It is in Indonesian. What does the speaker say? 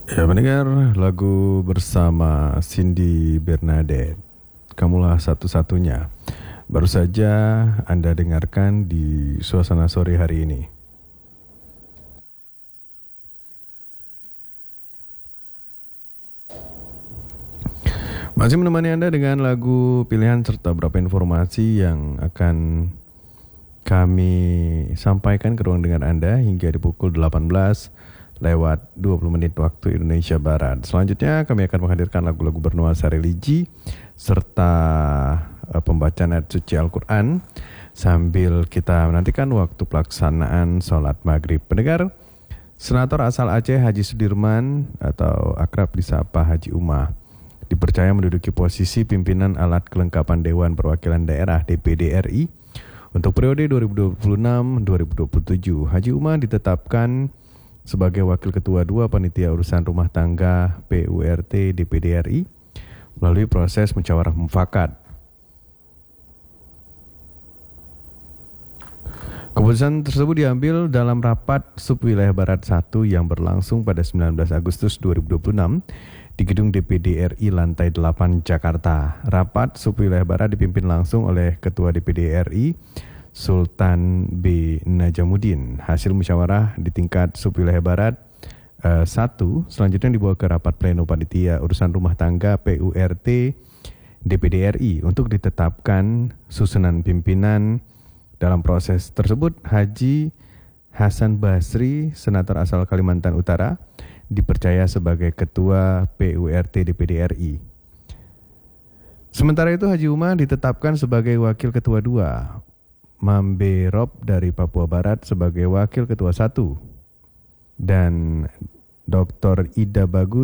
Ya mendengar lagu bersama Cindy Bernadette, Kamulah Satu-Satunya. Baru saja Anda dengarkan di suasana sore hari ini. Masih menemani Anda dengan lagu pilihan serta beberapa informasi yang akan kami sampaikan ke ruang dengar Anda hingga di pukul 18 lewat 20 menit waktu Indonesia Barat. Selanjutnya kami akan menghadirkan lagu-lagu bernuansa religi serta pembacaan ayat suci Al-Quran sambil kita menantikan waktu pelaksanaan sholat maghrib. Pendengar, Senator asal Aceh Haji Sudirman atau akrab disapa Haji Umah dipercaya menduduki posisi pimpinan alat kelengkapan Dewan Perwakilan Daerah DPD RI untuk periode 2026-2027. Haji Umar ditetapkan sebagai Wakil Ketua 2 Panitia Urusan Rumah Tangga PURT DPD RI melalui proses musyawarah mufakat. Keputusan tersebut diambil dalam rapat Subwilayah Barat 1 yang berlangsung pada 19 Agustus 2026 di gedung DPD RI lantai 8 Jakarta. Rapat Subwilayah Barat dipimpin langsung oleh Ketua DPD RI Sultan B. Najamuddin. Hasil musyawarah di tingkat Subwilayah Barat 1 selanjutnya dibawa ke rapat pleno panitia urusan rumah tangga PURT DPD RI untuk ditetapkan susunan pimpinan. Dalam proses tersebut, Haji Hasan Basri, senator asal Kalimantan Utara, dipercaya sebagai Ketua PURT DPD RI. Sementara itu, Haji Umar ditetapkan sebagai Wakil Ketua 2, Mambe Rob dari Papua Barat sebagai Wakil Ketua 1, dan Dr. Ida Bagus